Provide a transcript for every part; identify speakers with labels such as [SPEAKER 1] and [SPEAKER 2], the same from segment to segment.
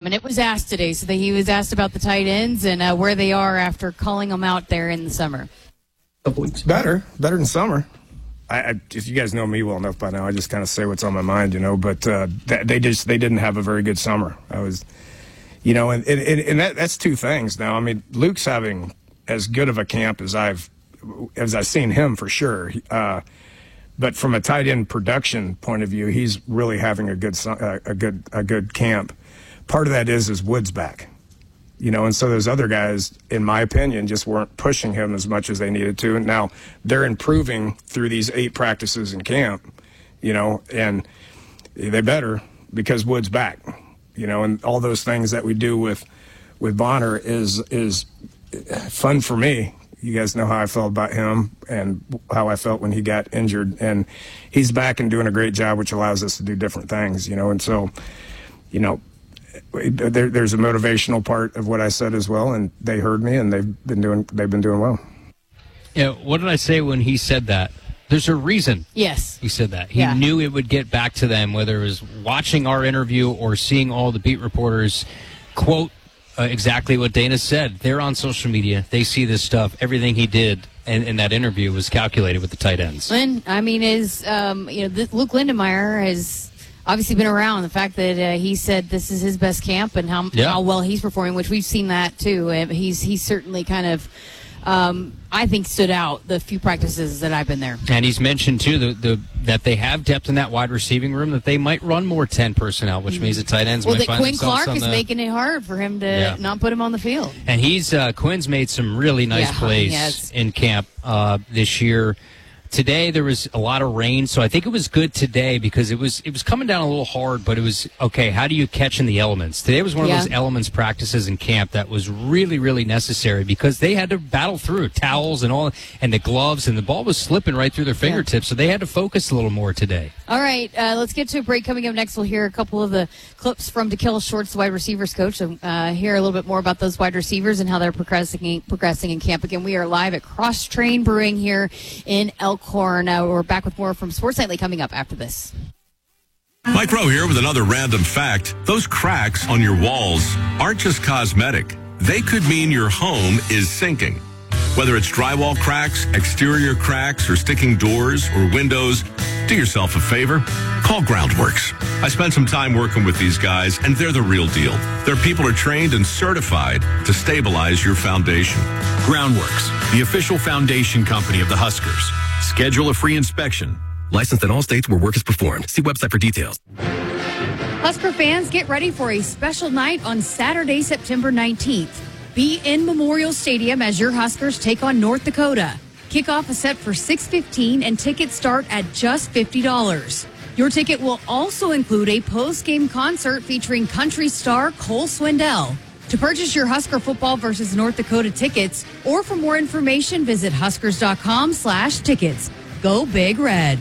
[SPEAKER 1] and it was asked today. So that he was asked about the tight ends and where they are after calling them out there in the summer.
[SPEAKER 2] Couple weeks.
[SPEAKER 3] Better than summer. If you guys know me well enough by now, I just kind of say what's on my mind, But they didn't have a very good summer. And that's two things. Now, I mean, Luke's having as good of a camp as I've seen him for sure. But from a tight end production point of view, he's really having a good camp. Part of that is Woods back. And so those other guys, in my opinion, just weren't pushing him as much as they needed to. And now they're improving through these 8 practices in camp, and they better because Wood's back, and all those things that we do with Bonner is fun for me. You guys know how I felt about him and how I felt when he got injured. And he's back and doing a great job, which allows us to do different things, And so, there's a motivational part of what I said as well, and they heard me, and they've been doing well.
[SPEAKER 4] Yeah, what did I say when he said that? There's a reason.
[SPEAKER 1] Yes,
[SPEAKER 4] he said that. He knew it would get back to them, whether it was watching our interview or seeing all the beat reporters quote exactly what Dana said. They're on social media. They see this stuff. Everything he did in that interview was calculated with the tight ends.
[SPEAKER 1] And I mean, Luke Lindenmeyer has obviously been around. The fact that he said this is his best camp and how well he's performing, which we've seen that too. He's certainly kind of, I think, stood out the few practices that I've been there.
[SPEAKER 4] And he's mentioned too that they have depth in that wide receiving room, that they might run more 10 personnel, which means the tight ends might find
[SPEAKER 1] Quinn
[SPEAKER 4] themselves
[SPEAKER 1] Clark is making it hard for him to not put him on the field.
[SPEAKER 4] And Quinn's made some really nice plays in camp this year. Today there was a lot of rain, so I think it was good today because it was coming down a little hard, but it was okay. How do you catch in the elements? Today was one of those elements practices in camp that was really, really necessary because they had to battle through towels and all, and the gloves, and the ball was slipping right through their fingertips, so they had to focus a little more today.
[SPEAKER 1] All right, let's get to a break. Coming up next, we'll hear a couple of the clips from Daquel Shorts, the wide receivers coach, and hear a little bit more about those wide receivers and how they're progressing in camp. Again, we are live at Cross Train Brewing here in Elkhorn. We're back with more from Sports Nightly coming up after this.
[SPEAKER 5] Mike Rowe here with another random fact. Those cracks on your walls aren't just cosmetic. They could mean your home is sinking. Whether it's drywall cracks, exterior cracks, or sticking doors or windows, do yourself a favor. Call Groundworks. I spent some time working with these guys, and they're the real deal. Their people are trained and certified to stabilize your foundation.
[SPEAKER 6] Groundworks, the official foundation company of the Huskers. Schedule a free inspection. Licensed in all states where work is performed. See website for details.
[SPEAKER 1] Husker fans, get ready for a special night on Saturday, September 19th. Be in Memorial Stadium as your Huskers take on North Dakota. Kickoff is set for 6:15 and tickets start at just $50. Your ticket will also include a post-game concert featuring country star Cole Swindell. To purchase your Husker football versus North Dakota tickets, or for more information, visit huskers.com/tickets. Go Big Red.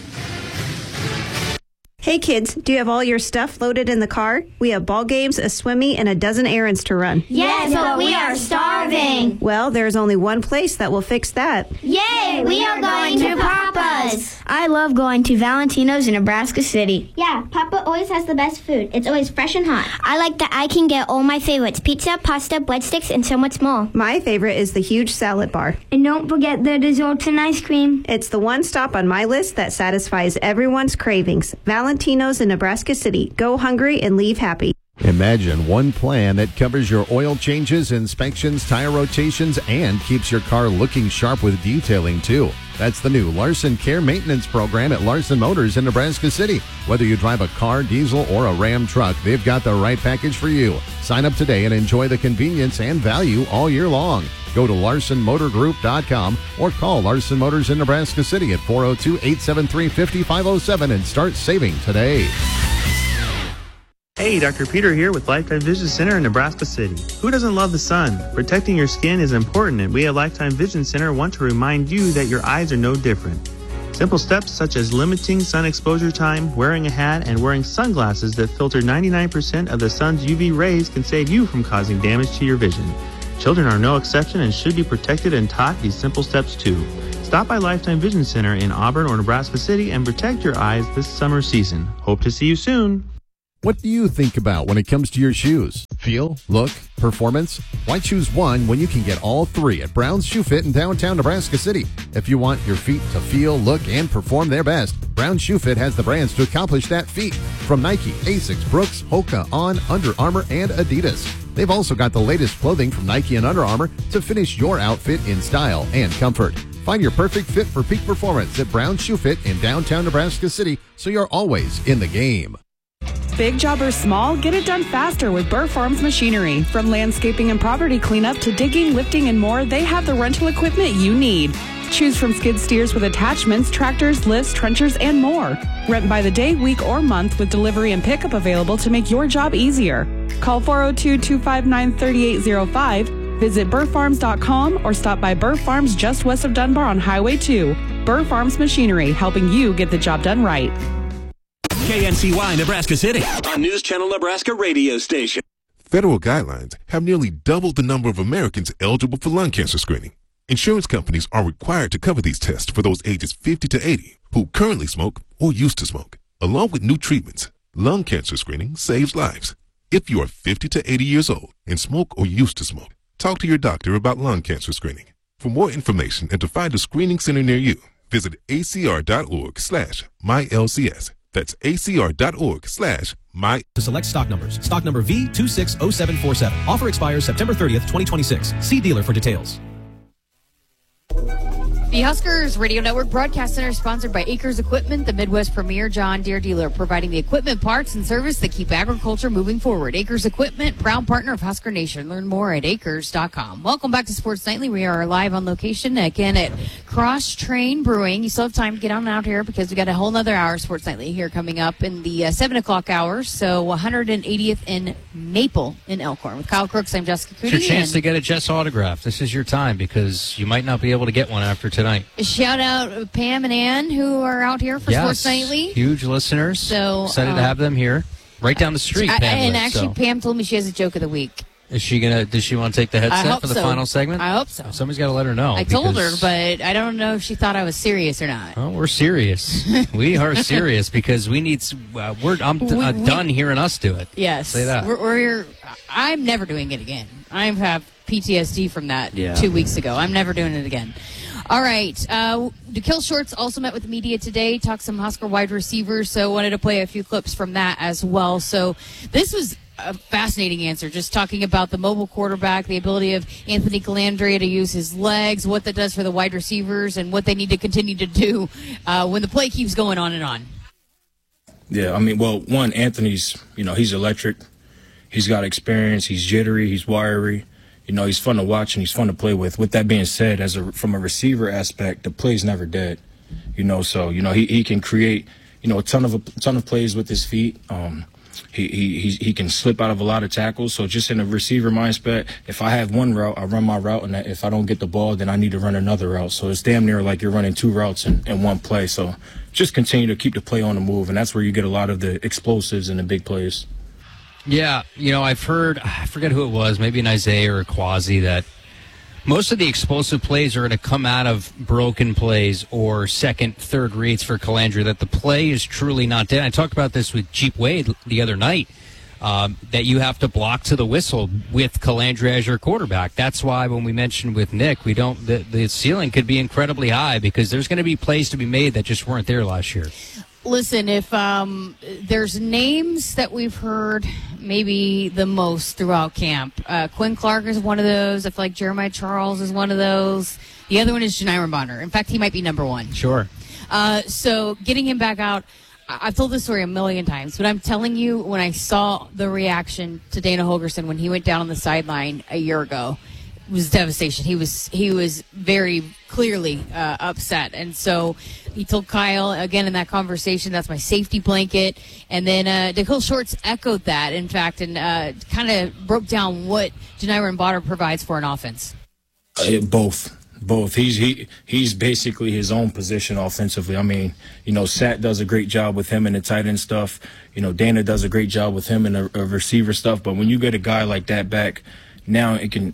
[SPEAKER 7] Hey kids, do you have all your stuff loaded in the car? We have ball games, a swimmy, and a dozen errands to run.
[SPEAKER 8] Yes, but we are starving.
[SPEAKER 7] Well, there's only one place that will fix that.
[SPEAKER 8] Yay, we are going to Papa's. I love going to Valentino's in Nebraska City.
[SPEAKER 9] Yeah, Papa always has the best food. It's always fresh and hot.
[SPEAKER 8] I like that I can get all my favorites: pizza, pasta, breadsticks, and so much more.
[SPEAKER 7] My favorite is the huge salad bar.
[SPEAKER 8] And don't forget the desserts and ice cream.
[SPEAKER 7] It's the one stop on my list that satisfies everyone's cravings. Valentino's in Nebraska City. Go hungry and leave happy.
[SPEAKER 10] Imagine one plan that covers your oil changes, inspections, tire rotations, and keeps your car looking sharp with detailing, too. That's the new Larson Care Maintenance Program at Larson Motors in Nebraska City. Whether you drive a car, diesel, or a Ram truck, they've got the right package for you. Sign up today and enjoy the convenience and value all year long. Go to LarsonMotorGroup.com or call Larson Motors in Nebraska City at 402-873-5507 and start saving today.
[SPEAKER 11] Hey, Dr. Peter here with Lifetime Vision Center in Nebraska City. Who doesn't love the sun? Protecting your skin is important, and we at Lifetime Vision Center want to remind you that your eyes are no different. Simple steps such as limiting sun exposure time, wearing a hat, and wearing sunglasses that filter 99% of the sun's UV rays can save you from causing damage to your vision. Children are no exception and should be protected and taught these simple steps too. Stop by Lifetime Vision Center in Auburn or Nebraska City and protect your eyes this summer season. Hope to see you soon.
[SPEAKER 10] What do you think about when it comes to your shoes? Feel, look, performance? Why choose one when you can get all three at Brown's Shoe Fit in downtown Nebraska City? If you want your feet to feel, look, and perform their best, Brown's Shoe Fit has the brands to accomplish that feat. From Nike, Asics, Brooks, Hoka, On, Under Armour, and Adidas. They've also got the latest clothing from Nike and Under Armour to finish your outfit in style and comfort. Find your perfect fit for peak performance at Brown's Shoe Fit in downtown Nebraska City, so you're always in the game.
[SPEAKER 2] Big job or small, get it done faster with Burr Farms Machinery. From landscaping and property cleanup to digging, lifting, and more, they have the rental equipment you need. Choose from skid steers with attachments, tractors, lifts, trenchers, and more. Rent by the day, week, or month with delivery and pickup available to make your job easier. Call 402-259-3805, visit burrfarms.com, or stop by Burr Farms just west of Dunbar on Highway 2. Burr Farms Machinery, helping you get the job done right.
[SPEAKER 12] KNCY Nebraska City, a News Channel Nebraska radio station.
[SPEAKER 13] Federal guidelines have nearly doubled the number of Americans eligible for lung cancer screening. Insurance companies are required to cover these tests for those ages 50 to 80 who currently smoke or used to smoke. Along with new treatments, lung cancer screening saves lives. If you are 50 to 80 years old and smoke or used to smoke, talk to your doctor about lung cancer screening. For more information and to find a screening center near you, visit acr.org/mylcs. That's acr.org/my.
[SPEAKER 14] To select stock numbers. Stock number V260747. Offer expires September 30th, 2026. See dealer for details.
[SPEAKER 1] The Huskers Radio Network Broadcast Center is sponsored by Acres Equipment, the Midwest premier John Deere dealer, providing the equipment, parts, and service that keep agriculture moving forward. Acres Equipment, proud partner of Husker Nation. Learn more at acres.com. Welcome back to Sports Nightly. We are live on location again at Cross Train Brewing. You still have time to get on out here because we got a whole nother hour of Sports Nightly here coming up in the 7 o'clock hour. So 180th and Maple in Elkhorn. With Kyle Crooks, I'm Jessica Cootie.
[SPEAKER 4] It's your chance to get a Jess autograph. This is your time because you might not be able to get one after tonight.
[SPEAKER 1] Shout out Pam and Ann who are out here for Sports Nightly.
[SPEAKER 4] Huge listeners. So excited to have them here. Right down the street, Pam.
[SPEAKER 1] Pam told me she has a joke of the week.
[SPEAKER 4] Does she want to take the headset for the final segment?
[SPEAKER 1] I hope so.
[SPEAKER 4] Somebody's got to let her know.
[SPEAKER 1] I told her, but I don't know if she thought I was serious or not.
[SPEAKER 4] Well, we're serious. We are serious because we need. I'm done hearing us do it.
[SPEAKER 1] Yes,
[SPEAKER 4] say that.
[SPEAKER 1] I'm never doing it again. I have PTSD from that 2 weeks ago. I'm never doing it again. All right. DeKill Shorts also met with the media today, talked some Husker wide receivers, so wanted to play a few clips from that as well. So this was a fascinating answer, just talking about the mobile quarterback, the ability of Anthony Calandria to use his legs, what that does for the wide receivers, and what they need to continue to do when the play keeps going on and on.
[SPEAKER 15] Yeah, I mean, well, one, Anthony's, he's electric. He's got experience. He's jittery. He's wiry. He's fun to watch and he's fun to play with. With that being said, from a receiver aspect, the play's never dead. So he can create a ton of plays with his feet. He can slip out of a lot of tackles. So just in a receiver mindset, if I have one route, I run my route, and if I don't get the ball, then I need to run another route. So it's damn near like you're running two routes in one play. So just continue to keep the play on the move, and that's where you get a lot of the explosives and the big plays.
[SPEAKER 4] Yeah, I've heard, I forget who it was, maybe an Isaiah or a Quasi, that most of the explosive plays are going to come out of broken plays or second, third reads for Calandria, that the play is truly not dead. I talked about this with Jeep Wade the other night, that you have to block to the whistle with Calandria as your quarterback. That's why when we mentioned with Nick, the ceiling could be incredibly high because there's going to be plays to be made that just weren't there last year.
[SPEAKER 1] Listen, if there's names that we've heard maybe the most throughout camp, Quinn Clark is one of those. I feel like Jeremiah Charles is one of those. The other one is Janiron Bonner. In fact, he might be number one.
[SPEAKER 4] Sure.
[SPEAKER 1] So getting him back out, I've told this story a million times, but I'm telling you, when I saw the reaction to Dana Holgorsen when he went down on the sideline a year ago, it was devastation. He was very clearly upset, and so he told Kyle again in that conversation, "That's my safety blanket." And then DeKill Shorts echoed that, in fact, and kind of broke down what Janiron Bonner provides for an offense.
[SPEAKER 15] Both. He's basically his own position offensively. I mean, Sat does a great job with him in the tight end stuff. Dana does a great job with him in the receiver stuff. But when you get a guy like that back, now it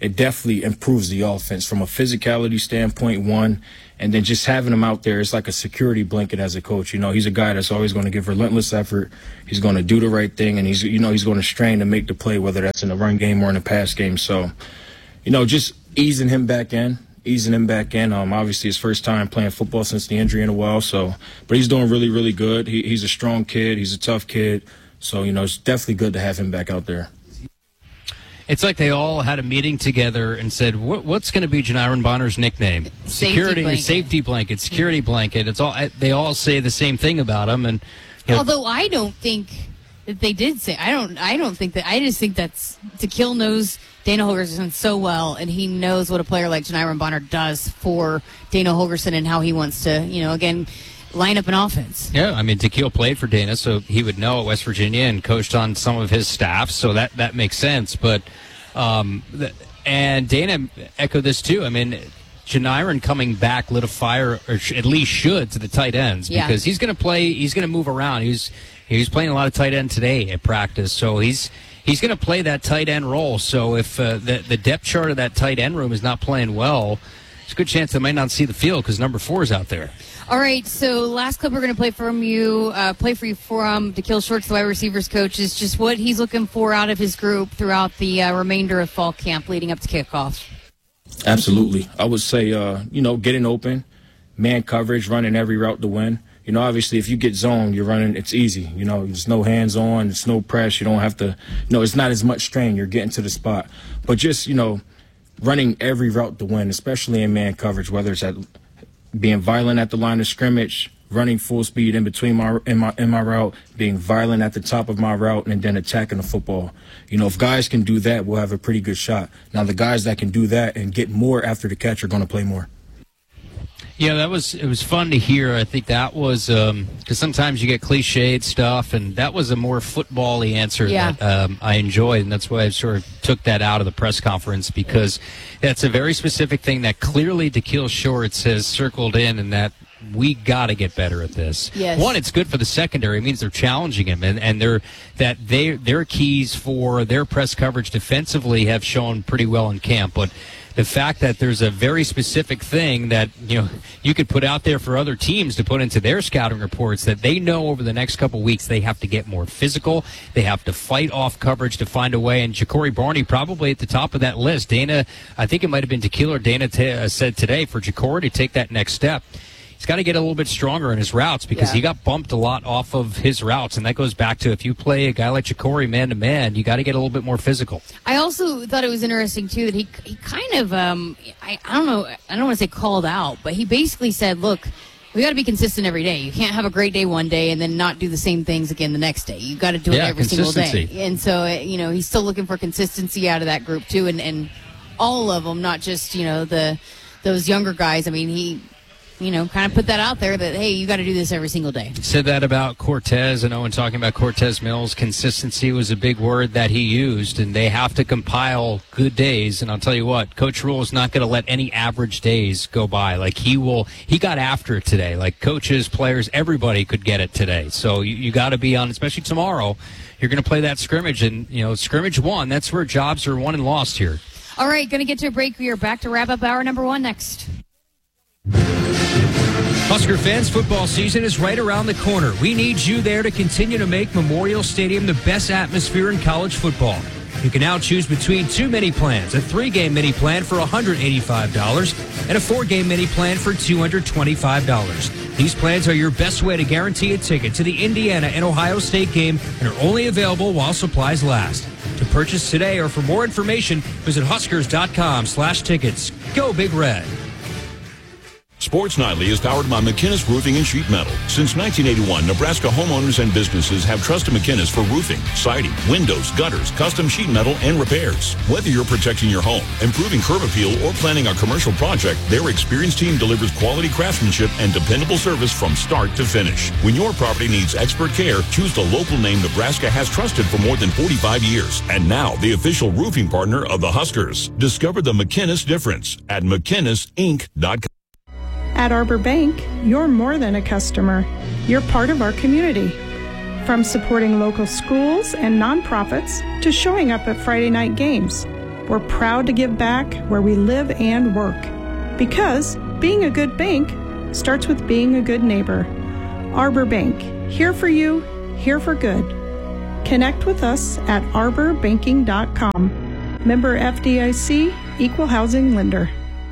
[SPEAKER 15] it definitely improves the offense from a physicality standpoint, one, and then just having him out there is like a security blanket as a coach. You know, he's a guy that's always going to give relentless effort. He's going to do the right thing, and he's going to strain to make the play, whether that's in the run game or in the pass game. So, just easing him back in. Obviously his first time playing football since the injury in a while. So, but he's doing really, really good. He's a strong kid. He's a tough kid. So, it's definitely good to have him back out there.
[SPEAKER 4] It's like they all had a meeting together and said, "What's going to be Janiron Bonner's nickname? Safety blanket, security blanket." It's all they all say the same thing about him. And
[SPEAKER 1] although I don't think that they did say, I don't think that. I just think that's Takil knows Dana Holgorsen so well, and he knows what a player like Janiron Bonner does for Dana Holgorsen and how he wants to, again, line up an offense.
[SPEAKER 4] Yeah, I mean, Takil played for Dana, so he would know at West Virginia and coached on some of his staff, so that makes sense. But and Dana echoed this too. I mean, Janiron coming back lit a fire, or at least should, to the tight ends, because he's going to play. He's going to move around. He was playing a lot of tight end today at practice, so he's going to play that tight end role. So if the depth chart of that tight end room is not playing well, there's a good chance they might not see the field because number 4 is out there.
[SPEAKER 1] All right, so last clip we're going to play for you from Takil Shorts, the wide receivers coach, is just what he's looking for out of his group throughout the remainder of fall camp leading up to kickoff.
[SPEAKER 15] Absolutely. I would say, getting open, man coverage, running every route to win. Obviously, if you get zoned, you're running, it's easy. There's no hands on, it's no press. You don't have to, it's not as much strain. You're getting to the spot. But just, running every route to win, especially in man coverage, whether it's being violent at the line of scrimmage, running full speed in between my route, being violent at the top of my route, and then attacking the football. If guys can do that, we'll have a pretty good shot. Now, the guys that can do that and get more after the catch are going to play more.
[SPEAKER 4] Yeah, it was fun to hear. I think that was because sometimes you get cliched stuff, and that was a more football-y answer that I enjoyed, and that's why I sort of took that out of the press conference, because that's a very specific thing that clearly Takil Shorts has circled in, and that we got to get better at this.
[SPEAKER 1] Yes.
[SPEAKER 4] One, it's good for the secondary. It means they're challenging him, and their keys for their press coverage defensively have shown pretty well in camp, but the fact that there's a very specific thing that you could put out there for other teams to put into their scouting reports, that they know over the next couple weeks they have to get more physical, they have to fight off coverage to find a way. And Ja'Cory Barney probably at the top of that list. Dana, I think it might have been Takil or Dana said today, for Ja'Cory to take that next step, he's got to get a little bit stronger in his routes, because he got bumped a lot off of his routes, and that goes back to, if you play a guy like Ja'Cory man-to-man, you got to get a little bit more physical.
[SPEAKER 1] I also thought it was interesting, too, that he kind of, I don't know, I don't want to say called out, but he basically said, look, we got to be consistent every day. You can't have a great day one day and then not do the same things again the next day. You got to do it every single day. And so, he's still looking for consistency out of that group, too, and all of them, not just, those younger guys. I mean, he kind of put that out there that, hey, you got to do this every single day.
[SPEAKER 4] Said that about Cortez. I know when talking about Cortez Mills, consistency was a big word that he used, and they have to compile good days. And I'll tell you what, Coach Rule is not going to let any average days go by. Like, he got after it today. Like, coaches, players, everybody could get it today. So you got to be on, especially tomorrow, you're going to play that scrimmage. And, scrimmage 1, that's where jobs are won and lost here.
[SPEAKER 1] All right, going to get to a break. We are back to wrap up hour number 1 next.
[SPEAKER 16] Husker fans, football season is right around the corner. We need you there to continue to make Memorial Stadium the best atmosphere in college football. You can now choose between 2 mini plans, a 3-game mini plan for $185 and a 4-game mini plan for $225. These plans are your best way to guarantee a ticket to the Indiana and Ohio State game and are only available while supplies last. To purchase today or for more information, visit Huskers.com/tickets. Go Big Red.
[SPEAKER 5] Sports Nightly is powered by McInnes Roofing and Sheet Metal. Since 1981, Nebraska homeowners and businesses have trusted McInnes for roofing, siding, windows, gutters, custom sheet metal, and repairs. Whether you're protecting your home, improving curb appeal, or planning a commercial project, their experienced team delivers quality craftsmanship and dependable service from start to finish. When your property needs expert care, choose the local name Nebraska has trusted for more than 45 years. And now, the official roofing partner of the Huskers. Discover the McInnes difference at McInnesInc.com.
[SPEAKER 17] At Arbor Bank, you're more than a customer. You're part of our community. From supporting local schools and nonprofits to showing up at Friday night games, We're proud to give back where we live and work. Because being a good bank starts with being a good neighbor. Arbor Bank, here for you, here for good. Connect with us at arborbanking.com. Member FDIC, Equal Housing Lender.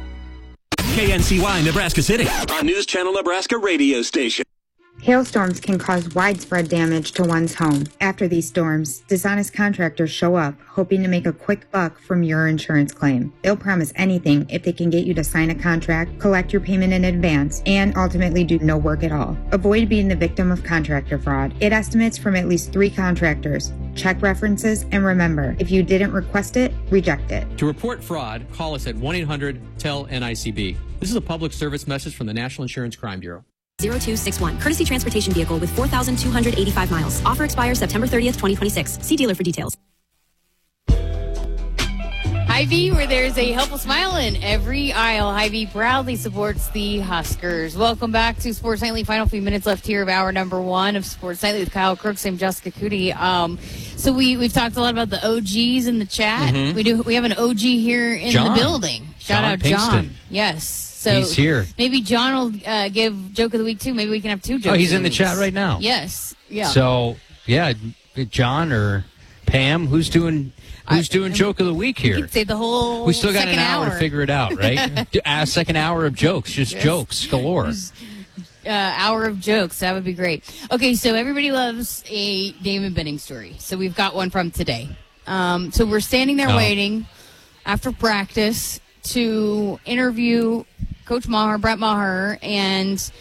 [SPEAKER 12] KNCY Nebraska City, a News Channel Nebraska radio station.
[SPEAKER 18] Hailstorms can cause widespread damage to one's home. After these storms, dishonest contractors show up, hoping to make a quick buck from your insurance claim. They'll promise anything if they can get you to sign a contract, collect your payment in advance, and ultimately do no work at all. Avoid being the victim of contractor fraud. Get estimates from at least 3 contractors. Check references, and remember, if you didn't request it, reject it.
[SPEAKER 19] To report fraud, call us at 1-800-TEL-NICB. This is a public service message from the National Insurance Crime Bureau.
[SPEAKER 20] 0261. Courtesy transportation vehicle with 4,285 miles. Offer expires September 30th, 2026. See dealer for details.
[SPEAKER 1] Hy-Vee, where there's a helpful smile in every aisle. Hy-Vee proudly supports the Huskers. Welcome back to Sports Nightly. Final few minutes left here of hour number 1 of Sports Nightly with Kyle Crooks. I'm Jessica Cootie. So we've talked a lot about the OGs in the chat. Mm-hmm. We have an OG here in the building. Shout out John. Yes. So
[SPEAKER 4] he's here.
[SPEAKER 1] Maybe John will give Joke of the Week, too. Maybe we can have 2 jokes.
[SPEAKER 4] Oh, he's in the chat right now.
[SPEAKER 1] Yes. Yeah.
[SPEAKER 4] So, yeah, John or Pam, who's doing Joke of the Week here?
[SPEAKER 1] We could say the whole
[SPEAKER 4] We still got an hour to figure it out, right? Second hour of jokes, just jokes galore.
[SPEAKER 1] Hour of jokes. That would be great. Okay, so everybody loves a Damon Benning story. So we've got one from today. So we're standing there waiting after practice to interview Coach Maher, Brett Maher, and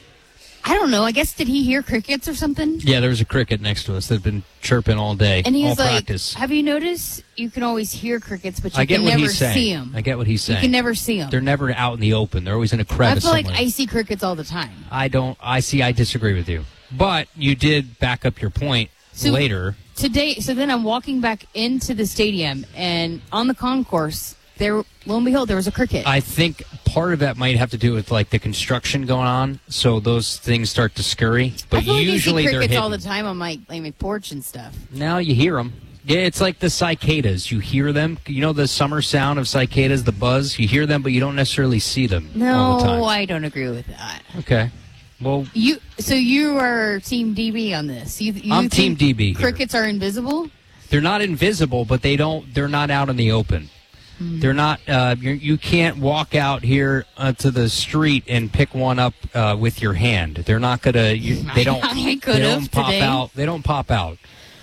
[SPEAKER 1] I don't know, I guess did he hear crickets or something?
[SPEAKER 4] Yeah, there was a cricket next to us that had been chirping all day,
[SPEAKER 1] and he was
[SPEAKER 4] all
[SPEAKER 1] like,
[SPEAKER 4] practice.
[SPEAKER 1] Have you noticed you can always hear crickets, but you can never see them?
[SPEAKER 4] I get what he's saying.
[SPEAKER 1] You can never see them.
[SPEAKER 4] They're never out in the open. They're always in a crevice
[SPEAKER 1] I feel
[SPEAKER 4] somewhere.
[SPEAKER 1] like I see crickets all the time.
[SPEAKER 4] I disagree with you. But you did back up your point later.
[SPEAKER 1] Today, so then I'm walking back into the stadium, and on the concourse, there, lo and behold, there was a cricket.
[SPEAKER 4] I think part of that might have to do with like the construction going on, so those things start to scurry. But
[SPEAKER 1] I feel like
[SPEAKER 4] usually
[SPEAKER 1] I see crickets
[SPEAKER 4] they're
[SPEAKER 1] all the time on my porch and stuff.
[SPEAKER 4] Now you hear them. Yeah, it's like the cicadas. You hear them. You know the summer sound of cicadas, the buzz. You hear them, but you don't necessarily see them. all the time.
[SPEAKER 1] No, I don't agree with that.
[SPEAKER 4] Okay. Well,
[SPEAKER 1] you are Team DB on this.
[SPEAKER 4] I'm Team DB.
[SPEAKER 1] Crickets are invisible?
[SPEAKER 4] They're not invisible, but they're not out in the open. They're not. You can't walk out here to the street and pick one up with your hand. They're not gonna. They don't.
[SPEAKER 1] I could have
[SPEAKER 4] pop
[SPEAKER 1] today.
[SPEAKER 4] out. They don't pop out.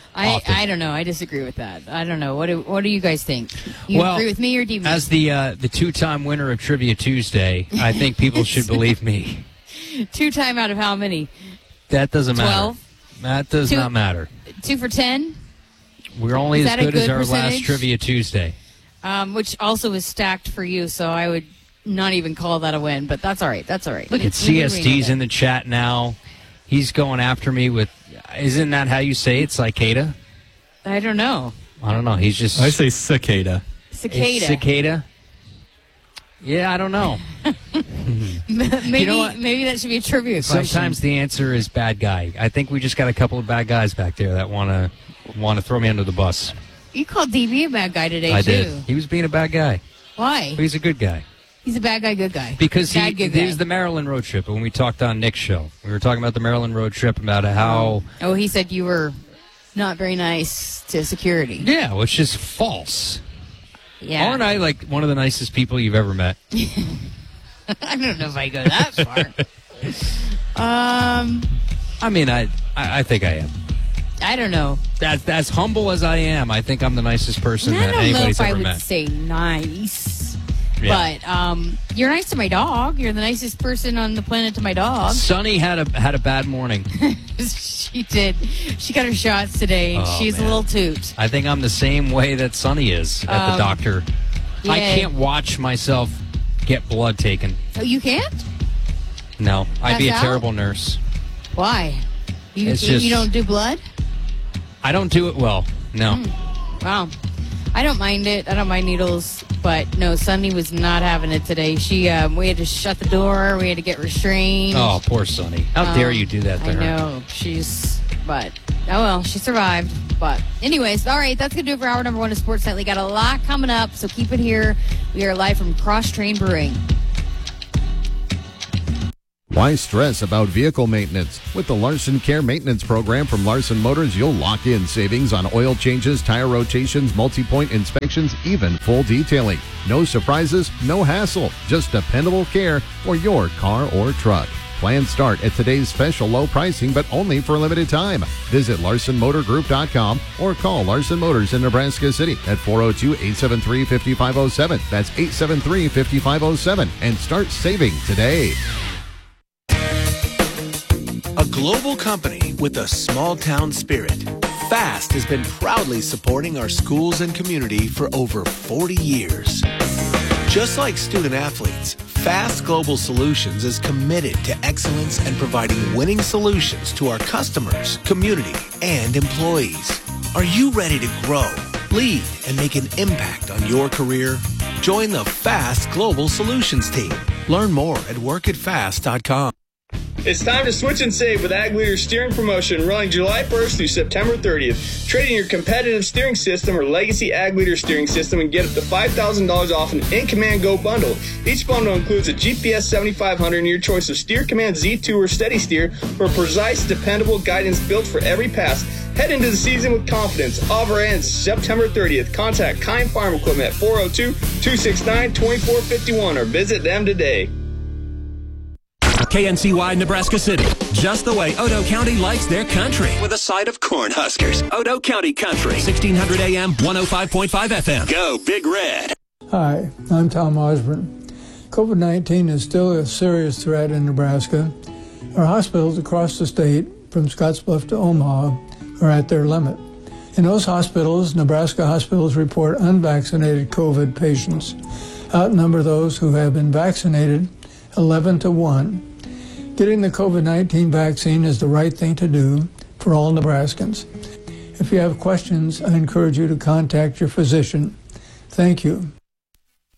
[SPEAKER 1] I don't know. I disagree with that. I don't know. What do you guys think? You agree with me or do you?
[SPEAKER 4] As the 2-time winner of Trivia Tuesday, I think people should believe me.
[SPEAKER 1] 2-time out of how many?
[SPEAKER 4] That doesn't
[SPEAKER 1] 12?
[SPEAKER 4] matter. That does not matter.
[SPEAKER 1] 2 for 10.
[SPEAKER 4] We're only as good as our
[SPEAKER 1] percentage?
[SPEAKER 4] last Trivia Tuesday.
[SPEAKER 1] Which also was stacked for you, so I would not even call that a win, but that's all right. That's all right.
[SPEAKER 4] Look at CSD's in the chat now. He's going after me with, isn't that how you say it, cicada?
[SPEAKER 1] I don't know.
[SPEAKER 4] I don't know. He's just...
[SPEAKER 21] I say cicada.
[SPEAKER 1] Cicada.
[SPEAKER 4] Cicada? Yeah, I don't know.
[SPEAKER 1] Maybe,
[SPEAKER 4] you know what?
[SPEAKER 1] Maybe that should be a trivia question.
[SPEAKER 4] Sometimes the answer is bad guy. I think we just got a couple of bad guys back there that want to throw me under the bus.
[SPEAKER 1] You called DB a bad guy today,
[SPEAKER 4] I
[SPEAKER 1] too.
[SPEAKER 4] did. He was being a bad guy.
[SPEAKER 1] Why?
[SPEAKER 4] But he's a good guy.
[SPEAKER 1] He's a bad guy, good guy.
[SPEAKER 4] Because he was the Maryland road trip. When we talked on Nick's show, we were talking about the Maryland road trip, about how...
[SPEAKER 1] Oh, he said you were not very nice to security.
[SPEAKER 4] Yeah, which is false.
[SPEAKER 1] Yeah.
[SPEAKER 4] Aren't I like one of the nicest people you've ever met?
[SPEAKER 1] I don't know if I go that far.
[SPEAKER 4] I mean, I think I am.
[SPEAKER 1] I don't know.
[SPEAKER 4] As humble as I am, I think I'm the nicest person that anybody's ever met.
[SPEAKER 1] I don't know if I would say nice.
[SPEAKER 4] Yeah.
[SPEAKER 1] But you're nice to my dog. You're the nicest person on the planet to my dog.
[SPEAKER 4] Sunny had a bad morning.
[SPEAKER 1] She did. She got her shots today. And she's a little toot.
[SPEAKER 4] I think I'm the same way that Sunny is at the doctor.
[SPEAKER 1] Yeah.
[SPEAKER 4] I can't watch myself get blood taken.
[SPEAKER 1] Oh, you can't?
[SPEAKER 4] No, I'd be a
[SPEAKER 1] Pass out?
[SPEAKER 4] terrible nurse.
[SPEAKER 1] Why? You don't do blood?
[SPEAKER 4] I don't do it well. No.
[SPEAKER 1] Wow. I don't mind it. I don't mind needles. But no, Sunny was not having it today. We had to shut the door. We had to get restrained.
[SPEAKER 4] Oh, poor Sunny. How dare you do that to her?
[SPEAKER 1] I know. But, oh well, she survived. But anyways, all right, that's going to do it for hour number 1 of Sports Nightly. Got a lot coming up, so keep it here. We are live from Cross Train Brewing.
[SPEAKER 10] Why stress about vehicle maintenance? With the Larson Care Maintenance Program from Larson Motors, you'll lock in savings on oil changes, tire rotations, multi-point inspections, even full detailing. No surprises, no hassle, just dependable care for your car or truck. Plans start at today's special low pricing, but only for a limited time. Visit LarsonMotorGroup.com or call Larson Motors in Nebraska City at 402-873-5507. That's 873-5507 and start saving today.
[SPEAKER 21] A global company with a small-town spirit, FAST has been proudly supporting our schools and community for over 40 years. Just like student-athletes, FAST Global Solutions is committed to excellence and providing winning solutions to our customers, community, and employees. Are you ready to grow, lead, and make an impact on your career? Join the FAST Global Solutions team. Learn more at workatfast.com.
[SPEAKER 22] It's time to switch and save with Ag Leader's steering promotion running July 1st through September 30th. Trade in your competitive steering system or legacy Ag Leader steering system and get up to $5,000 off an In Command Go bundle. Each bundle includes a GPS 7500 and your choice of Steer Command Z2 or Steady Steer for precise, dependable guidance built for every pass. Head into the season with confidence. Offer ends September 30th. Contact Kind Farm Equipment at 402-269-2451 or visit them today.
[SPEAKER 12] KNCY Nebraska City, just the way Odo County likes their country. With a side of Cornhuskers. Odo County Country. 1600 AM, 105.5 FM. Go Big Red.
[SPEAKER 23] Hi, I'm Tom Osborne. COVID-19 is still a serious threat in Nebraska. Our hospitals across the state, from Scottsbluff to Omaha, are at their limit. In those hospitals, Nebraska hospitals report unvaccinated COVID patients outnumber those who have been vaccinated 11-1. Getting the COVID-19 vaccine is the right thing to do for all Nebraskans. If you have questions, I encourage you to contact your physician. Thank you.